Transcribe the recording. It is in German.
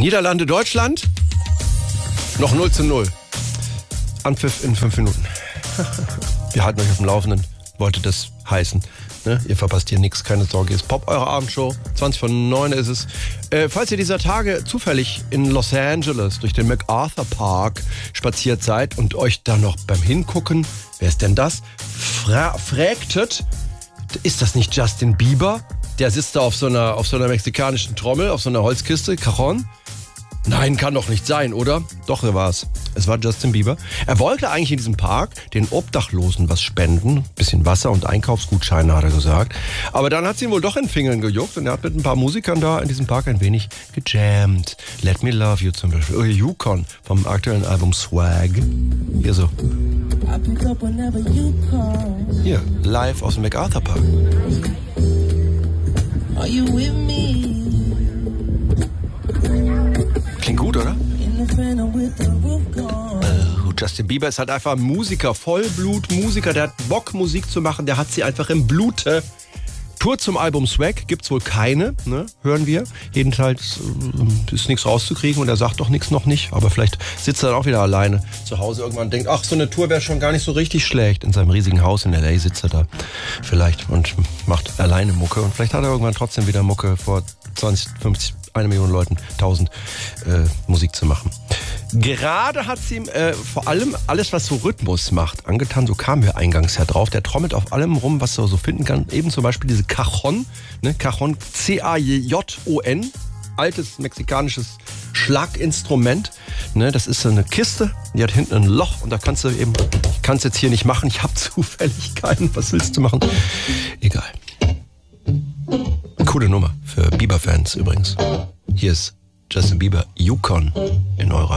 Niederlande, Deutschland. Noch 0:0. Anpfiff in 5 Minuten. Wir halten euch auf dem Laufenden. Wollte das heißen. Ne? Ihr verpasst hier nichts, keine Sorge. Ist Pop, eure Abendshow. 20:09 ist es. Falls ihr dieser Tage zufällig in Los Angeles durch den MacArthur Park spaziert seid und euch da noch beim Hingucken, wer ist denn das? Fragtet, ist das nicht Justin Bieber? Der sitzt da auf so einer mexikanischen Trommel, auf so einer Holzkiste, Cajon. Nein, kann doch nicht sein, oder? Doch, er war's. Es war Justin Bieber. Er wollte eigentlich in diesem Park den Obdachlosen was spenden. Bisschen Wasser und Einkaufsgutscheine, hat er gesagt. Aber dann hat es ihn wohl doch in den Fingern gejuckt und er hat mit ein paar Musikern da in diesem Park ein wenig gejammt. Let Me Love You zum Beispiel. Oder Yukon vom aktuellen Album Swag. Hier so. Hier, live aus dem MacArthur Park. Are you with me? Klingt gut, oder? Justin Bieber ist halt einfach ein Musiker, Vollblut-Musiker. Der hat Bock, Musik zu machen. Der hat sie einfach im Blute. Tour zum Album Swag gibt's wohl keine, ne? Hören wir. Jedenfalls ist nichts rauszukriegen und er sagt doch nichts noch nicht. Aber vielleicht sitzt er dann auch wieder alleine zu Hause irgendwann und denkt, ach, so eine Tour wäre schon gar nicht so richtig schlecht. In seinem riesigen Haus in L.A. sitzt er da vielleicht und macht alleine Mucke. Und vielleicht hat er irgendwann trotzdem wieder Mucke vor 20, 50, 1 Million Leuten, 1000 Musik zu machen. Gerade hat sie ihm vor allem alles, was so Rhythmus macht, angetan. So kamen wir eingangs ja drauf. Der trommelt auf allem rum, was er so finden kann. Eben zum Beispiel diese Cajon, ne? Cajon, C-A-J-O-N. Altes mexikanisches Schlaginstrument. Ne? Das ist so eine Kiste, die hat hinten ein Loch und da kannst du eben, ich kann es jetzt hier nicht machen, ich habe zufällig keinen. Was willst du machen? Egal. Coole Nummer für Bieber-Fans übrigens. Hier ist Justin Bieber, Yukon in eurer